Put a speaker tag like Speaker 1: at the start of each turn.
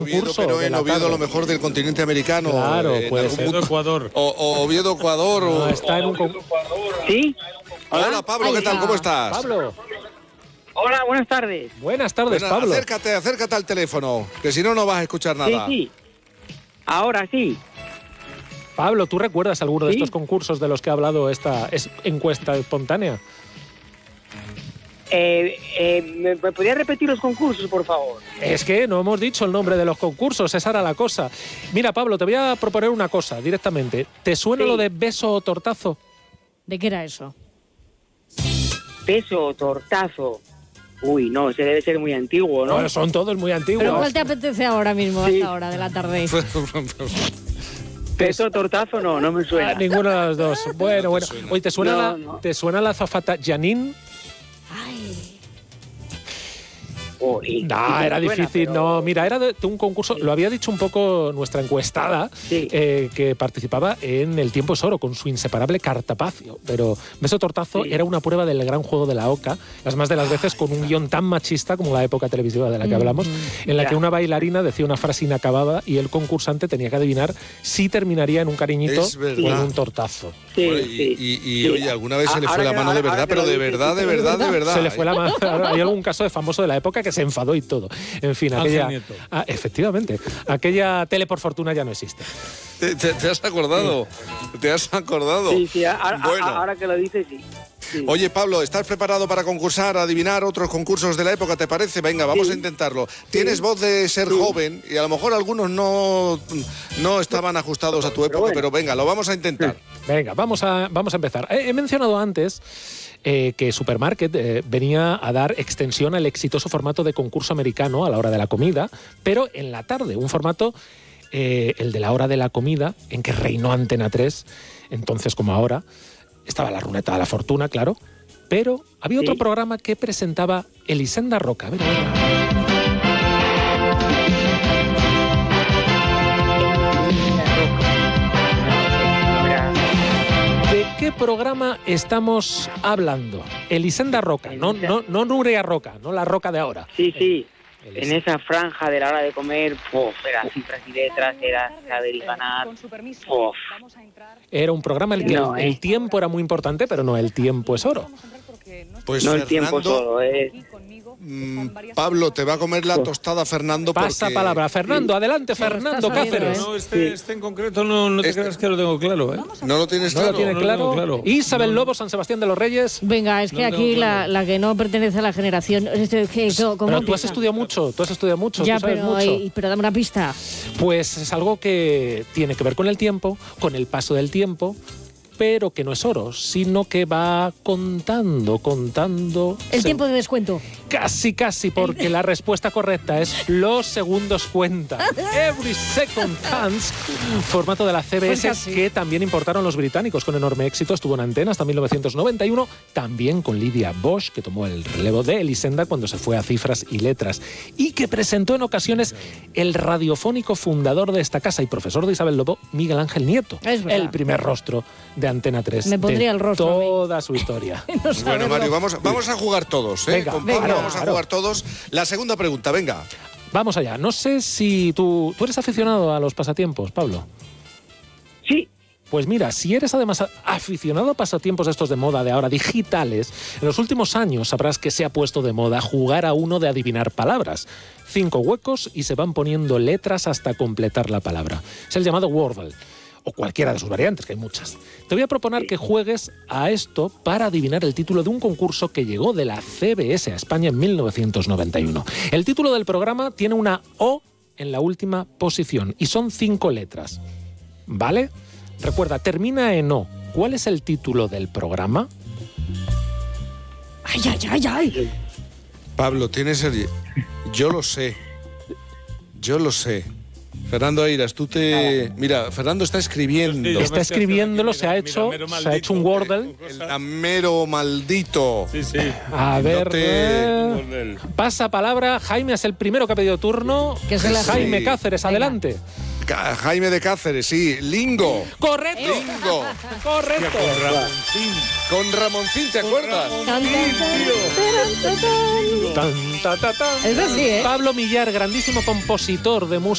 Speaker 1: Oviedo, pero en Oviedo lo mejor del continente americano.
Speaker 2: Claro, pues
Speaker 1: Ecuador. O Oviedo, Ecuador.
Speaker 2: No, está en un...
Speaker 3: ¿Sí?
Speaker 1: Hola, Pablo, ¿qué tal? ¿Cómo estás?
Speaker 2: Pablo.
Speaker 3: Hola, buenas tardes.
Speaker 2: Buenas tardes, Pablo.
Speaker 1: Acércate al teléfono, que si no, no vas a escuchar nada.
Speaker 3: Sí. Ahora sí.
Speaker 2: Pablo, ¿tú recuerdas alguno de estos concursos de los que ha hablado esta encuesta espontánea?
Speaker 3: ¿Me podría repetir los concursos, por favor?
Speaker 2: Es que no hemos dicho el nombre de los concursos, esa era la cosa. Mira, Pablo, te voy a proponer una cosa directamente. ¿Te suena lo de beso o tortazo?
Speaker 4: ¿De qué era eso?
Speaker 3: Beso o tortazo. Uy, no, ese debe ser muy antiguo, ¿no?
Speaker 2: Bueno, son todos muy antiguos.
Speaker 4: ¿Pero cuál te apetece ahora mismo, a esta hora de la tarde?
Speaker 3: Beso o tortazo no me suena.
Speaker 2: Ninguno de los dos. Bueno. Oye, ¿te suena, ¿te suena la azafata Janine? No, era difícil, pero... no. Mira, era de un concurso, lo había dicho un poco nuestra encuestada, que participaba en El tiempo es oro con su inseparable Cartapacio. Pero Beso Tortazo era una prueba del gran juego de la oca, las más de las veces con un guión tan machista como la época televisiva de la que hablamos, en la que una bailarina decía una frase inacabada y el concursante tenía que adivinar si terminaría en un cariñito o en un tortazo.
Speaker 1: Oye, alguna vez se le fue la mano de verdad, pero de verdad.
Speaker 2: Se le fue la mano. Hay algún caso de famoso de la época que se enfadó y todo. En fin, aquella... efectivamente. Aquella tele por fortuna ya no existe.
Speaker 1: ¿Te has acordado? ¿Te has acordado?
Speaker 3: Sí, ahora que lo dices, sí.
Speaker 1: Oye, Pablo, ¿estás preparado para concursar, adivinar otros concursos de la época? ¿Te parece? Venga, vamos a intentarlo. Tienes voz de ser joven y a lo mejor algunos no estaban ajustados a tu época, pero venga, lo vamos a intentar.
Speaker 2: Venga, vamos a empezar. He mencionado antes que Supermarket venía a dar extensión al exitoso formato de concurso americano a la hora de la comida, pero en la tarde, un formato, el de la hora de la comida, en que reinó Antena 3, entonces como ahora. Estaba la ruleta de la fortuna, claro, pero había otro programa que presentaba Elisenda Roca. A ver. ¿De qué programa estamos hablando? Elisenda Roca, no Nuria Roca, no la Roca de ahora.
Speaker 3: Sí. En esa franja de la hora de comer, era cifras y letras, era saber y ganar.
Speaker 2: Era un programa en el que el tiempo era muy importante, pero no el tiempo es oro.
Speaker 1: Pues
Speaker 3: no,
Speaker 1: Fernando,
Speaker 3: el tiempo es oro,
Speaker 1: Pablo, te va a comer la tostada Fernando.
Speaker 2: Pasa palabra. Fernando, adelante, Fernando Cáceres.
Speaker 5: No, este en concreto no te creas que lo tengo claro, ¿eh?
Speaker 1: ¿No lo tienes claro?
Speaker 2: ¿No lo tiene claro? Isabel Lobo, San Sebastián de los Reyes.
Speaker 4: Venga, es que aquí la que no pertenece a la generación...
Speaker 2: Pero tú has estudiado mucho,
Speaker 4: Ya,
Speaker 2: tú sabes mucho.
Speaker 4: Pero dame una pista.
Speaker 2: Pues es algo que tiene que ver con el tiempo, con el paso del tiempo, pero que no es oro, sino que va contando.
Speaker 4: El tiempo de descuento.
Speaker 2: Casi, porque la respuesta correcta es los segundos cuentan. Every second counts, formato de la CBS
Speaker 4: Pues
Speaker 2: que también importaron los británicos con enorme éxito. Estuvo en antena hasta 1991, también con Lydia Bosch, que tomó el relevo de Elisenda cuando se fue a cifras y letras, y que presentó en ocasiones el radiofónico fundador de esta casa y profesor de Isabel Lobo, Miguel Ángel Nieto, el primer rostro de Antena 3.
Speaker 4: Me pondría el rostro.
Speaker 2: Toda su historia.
Speaker 1: Bueno, Mario, vamos a jugar todos, ¿eh?
Speaker 2: Venga,
Speaker 1: con Pablo vamos a jugar todos. La segunda pregunta, venga.
Speaker 2: Vamos allá. No sé si tú eres aficionado a los pasatiempos, Pablo.
Speaker 3: Sí.
Speaker 2: Pues mira, si eres además aficionado a pasatiempos estos de moda de ahora, digitales, en los últimos años sabrás que se ha puesto de moda jugar a uno de adivinar palabras. 5 huecos y se van poniendo letras hasta completar la palabra. Es el llamado Wordle. O cualquiera de sus variantes, que hay muchas. Te voy a proponer que juegues a esto para adivinar el título de un concurso que llegó de la CBS a España en 1991. El título del programa tiene una O en la última posición y son 5 letras. ¿Vale? Recuerda, termina en O. ¿Cuál es el título del programa?
Speaker 4: ¡Ay!
Speaker 1: Pablo, tienes el... Yo lo sé. Fernando Eiras, Mira, Fernando está escribiendo.
Speaker 2: Está escribiéndolo, se ha hecho un Wordle.
Speaker 1: El lamero maldito.
Speaker 5: Sí.
Speaker 2: A ver, pasa palabra. Jaime es el primero que ha pedido turno. Jaime Cáceres, adelante.
Speaker 1: Jaime de Cáceres, sí. Lingo.
Speaker 2: ¡Correcto!
Speaker 1: Lingo.
Speaker 2: ¡Correcto!
Speaker 1: Con Ramoncín, ¿te acuerdas?
Speaker 4: Es así, ¿eh?
Speaker 2: Pablo Millar, grandísimo compositor de música.